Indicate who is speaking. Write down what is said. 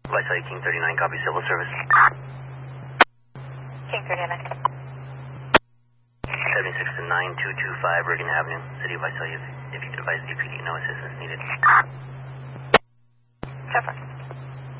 Speaker 1: Visalia King 39, copy civil service.
Speaker 2: King 39.
Speaker 1: 76 to 9225 Bergen Avenue, City of Visalia. If you could advise DPD, no assistance needed.
Speaker 2: Trevor.